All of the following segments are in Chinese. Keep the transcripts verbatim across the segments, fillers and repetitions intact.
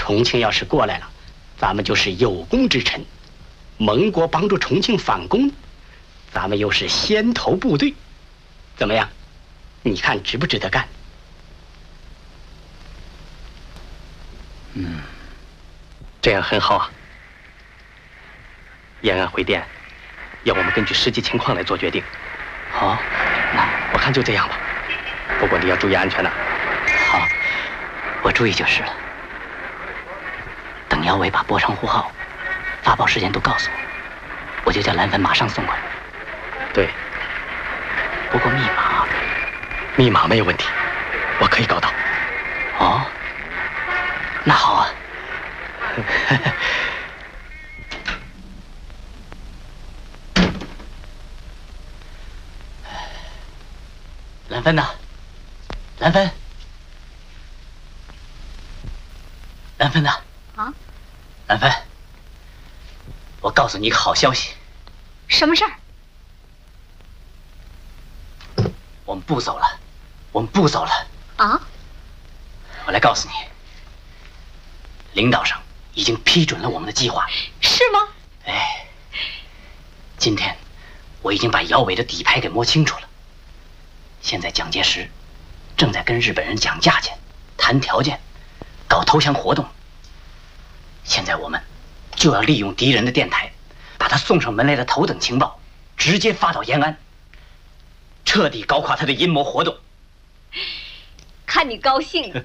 重庆要是过来了，咱们就是有功之臣；蒙国帮助重庆反攻，咱们又是先头部队。怎么样？你看值不值得干？ 嗯，这样很好啊。延安回电，要我们根据实际情况来做决定。 好， 那我看就这样吧。不过你要注意安全呐。 好，我注意就是了。等姚伟把波长呼号、发报时间都告诉我，我就叫蓝帆马上送过来。 对。 不过密码， 密码没有问题，我可以搞到。 哦，那好啊。蓝帆呐，蓝帆，蓝帆呐！ 啊， 蓝帆，我告诉你一个好消息。 什么事儿？ 我们不走了，我们不走了。 啊？ 我来告诉你，领导上已经批准了我们的计划。 是吗？ 哎，今天我已经把姚伟的底牌给摸清楚了。现在蒋介石正在跟日本人讲价钱、谈条件、搞投降活动。现在我们就要利用敌人的电台，把他送上门来的头等情报直接发到延安，彻底搞垮他的阴谋活动。 看你高兴。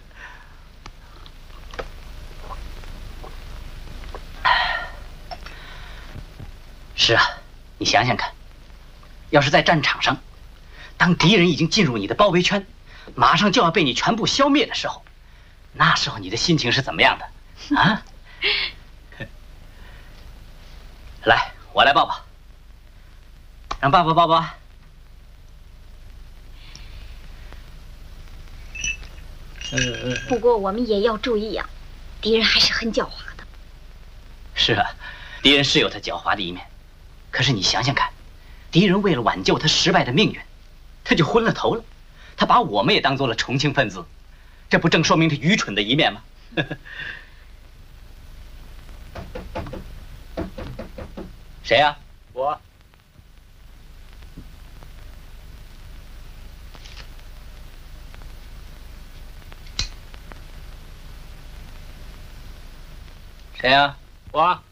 是啊，你想想看，要是在战场上，当敌人已经进入你的包围圈，马上就要被你全部消灭的时候，那时候你的心情是怎么样的？啊？来，我来抱抱，让爸爸抱抱。 不过我们也要注意呀，敌人还是很狡猾的。 是啊，敌人是有他狡猾的一面，可是你想想看，敌人为了挽救他失败的命运，他就昏了头了，他把我们也当做了重庆分子，这不正说明他愚蠢的一面吗？谁呀？ 我。 谁呀？ 我。